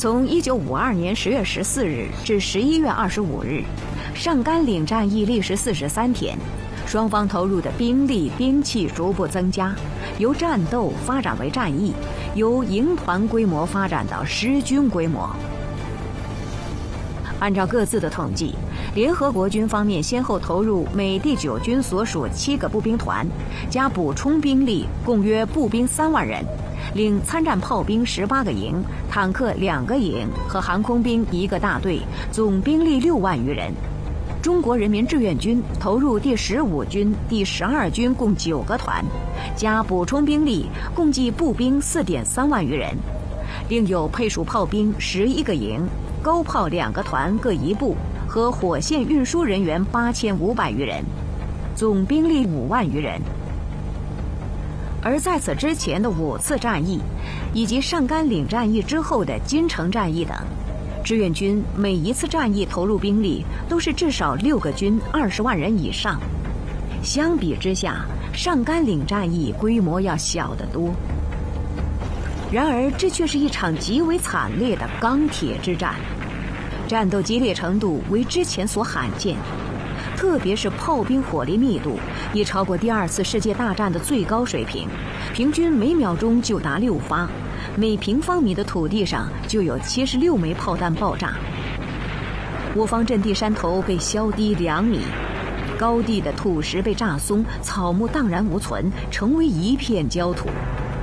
从1952年10月14日至11月25日，上甘岭战役历时43天，双方投入的兵力、兵器逐步增加，由战斗发展为战役，由营团规模发展到师军规模。按照各自的统计，联合国军方面先后投入美第9军所属7个步兵团，加补充兵力，共约步兵3万人，另参战炮兵18个营、坦克2个营和航空兵1个大队，总兵力6万余人。中国人民志愿军投入第15军、第12军共9个团，加补充兵力，共计步兵4.3万余人，另有配属炮兵11个营、高炮2个团各1部和火线运输人员8500余人，总兵力5万余人。而在此之前的5次战役，以及上甘岭战役之后的金城战役等，志愿军每一次战役投入兵力都是至少6个军20万人以上。相比之下，上甘岭战役规模要小得多。然而，这却是一场极为惨烈的钢铁之战，战斗激烈程度为之前所罕见，特别是炮兵火力密度已超过第2次世界大战的最高水平，平均每秒钟就达6发，每平方米的土地上就有76枚炮弹爆炸。我方阵地山头被削低2米，高地的土石被炸松，草木荡然无存，成为一片焦土。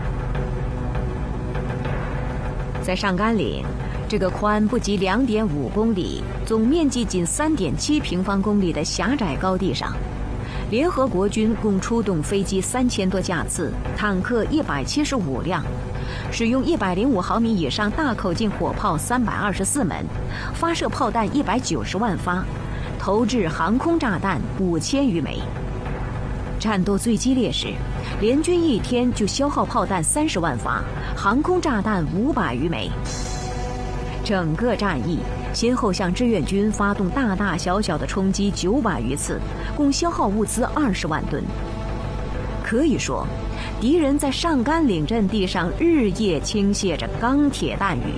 在上甘岭，这个宽不及2.5公里、总面积仅3.7平方公里的狭窄高地上，联合国军共出动飞机3000多架次，坦克175辆，使用105毫米以上大口径火炮324门，发射炮弹190万发，投掷航空炸弹5000余枚。战斗最激烈时，联军一天就消耗炮弹30万发，航空炸弹500余枚。整个战役先后向志愿军发动大大小小的冲击900余次，共消耗物资20万吨。可以说，敌人在上甘岭阵地上日夜倾泻着钢铁弹雨。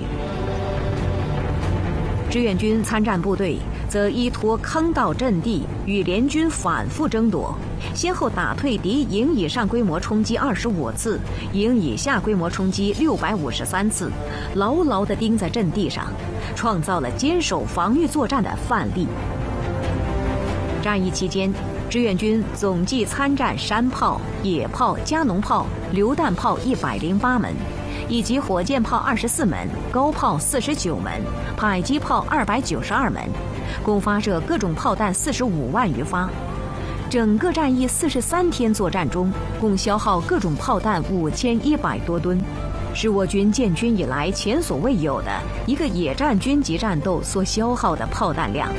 志愿军参战部队则依托坑道阵地与联军反复争夺，先后打退敌营以上规模冲击25次，营以下规模冲击653次，牢牢地钉在阵地上，创造了坚守防御作战的范例。战役期间，志愿军总计参战山炮、野炮、加农炮、榴弹炮108门，以及火箭炮24门、高炮49门、迫击炮292门，共发射各种炮弹45万余发。整个战役43天作战中，共消耗各种炮弹5100多吨，是我军建军以来前所未有的一个野战军级战斗所消耗的炮弹量。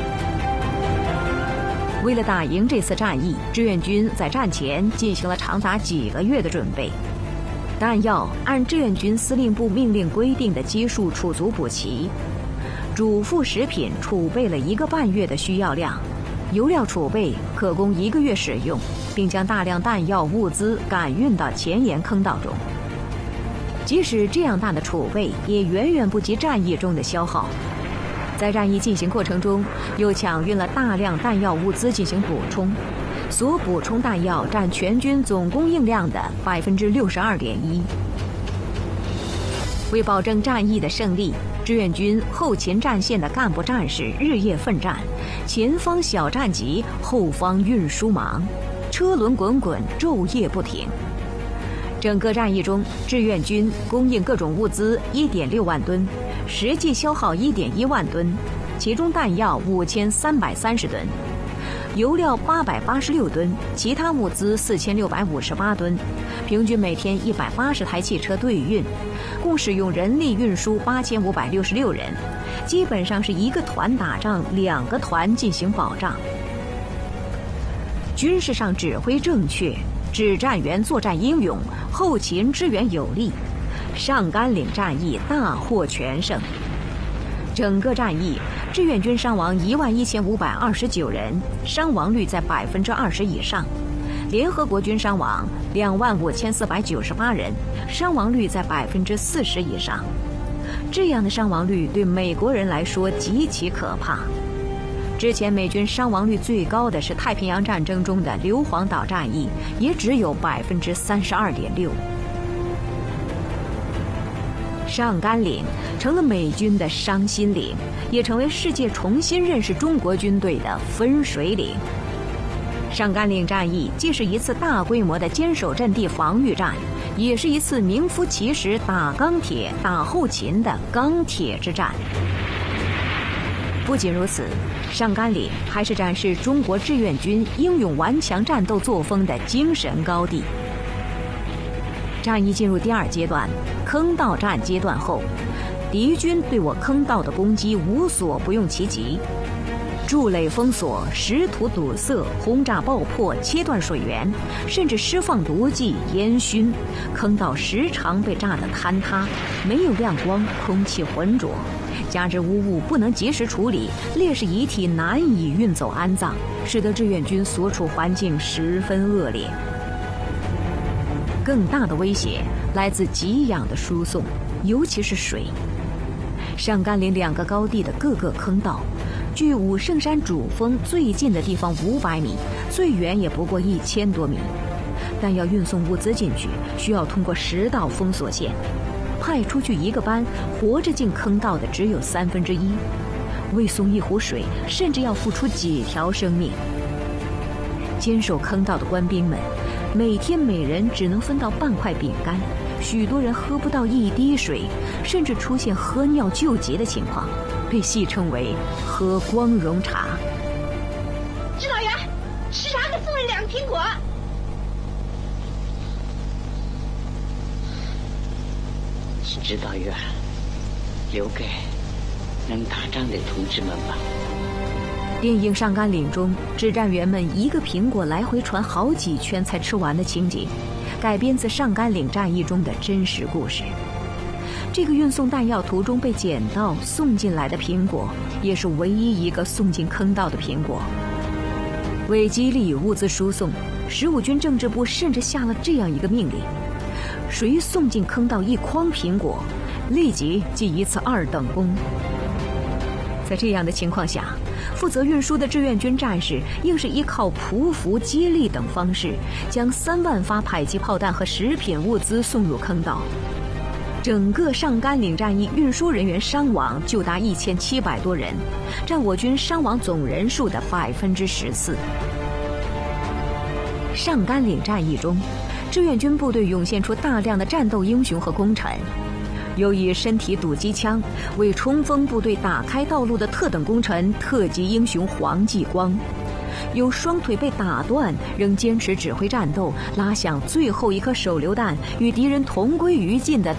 为了打赢这次战役，志愿军在战前进行了长达几个月的准备，弹药按志愿军司令部命令规定的基数储足补齐，主副食品储备了1个半月的需要量，油料储备可供1个月使用，并将大量弹药物资赶运到前沿坑道中。即使这样大的储备，也远远不及战役中的消耗。在战役进行过程中，又抢运了大量弹药物资进行补充，所补充弹药占全军总供应量的62.1%。为保证战役的胜利，志愿军后勤战线的干部战士日夜奋战，前方小战急，后方运输忙，车轮滚滚，昼夜不停。整个战役中，志愿军供应各种物资1.6万吨，实际消耗1.1万吨，其中弹药5330吨，油料886吨，其他物资4658吨，平均每天180台汽车对运，共使用人力运输8566人，基本上是1个团打仗2个团进行保障。军事上指挥正确，指战员作战英勇，后勤支援有力，上甘岭战役大获全胜。整个战役，志愿军伤亡11529人，伤亡率在20%以上；联合国军伤亡25498人，伤亡率在40%以上。 这样的伤亡率对美国人来说极其可怕。之前美军伤亡率最高的是太平洋战争中的硫磺岛战役，也只有32.6%。上甘岭成了美军的伤心岭，也成为世界重新认识中国军队的分水岭。上甘岭战役既是一次大规模的坚守阵地防御战，也是一次名副其实打钢铁、打后勤的钢铁之战。不仅如此，上甘岭还是展示中国志愿军英勇顽强战斗作风的精神高地。战役进入第二阶段，坑道战阶段后，敌军对我坑道的攻击无所不用其极。筑垒封锁、石土堵塞、轰炸爆破、切断水源，甚至释放毒剂、烟熏，坑道时常被炸得坍塌，没有亮光，空气浑浊，加之污物不能及时处理，烈士遗体难以运走安葬，使得志愿军所处环境十分恶劣。更大的威胁来自给养的输送，尤其是水。上甘岭2个高地的各个坑道，距武圣山主峰最近的地方500米，最远也不过1000多米。但要运送物资进去，需要通过10道封锁线，派出去1个班，活着进坑道的只有1/3。为送1壶水，甚至要付出几条生命。坚守坑道的官兵们，每天每人只能分到半块饼干，许多人喝不到1滴水，甚至出现喝尿救急的情况，被戏称为喝光荣茶。 指导员，食堂给送了2苹果。 请指导员留给能打仗的同志们吧。 电影《上甘岭》中，指战员们1个苹果来回传好几圈才吃完的情景，改编自上甘岭战役中的真实故事。这个运送弹药途中被捡到送进来的苹果，也是唯一1个送进坑道的苹果。为激励物资输送，15军政治部甚至下了这样一个命令：谁送进坑道1筐苹果，立即记1次2等功。在这样的情况下，负责运输的志愿军战士硬是依靠匍匐、接力等方式，将3万发迫击炮弹和食品物资送入坑道。整个上甘岭战役运输人员伤亡就达1700多人，占我军伤亡总人数的14%。上甘岭战役中，志愿军部队涌现出大量的战斗英雄和功臣。有以身体堵机枪为冲锋部队打开道路的特等功臣特级英雄黄继光，有双腿被打断仍坚持指挥战斗，拉响最后1颗手榴弹与敌人同归于尽的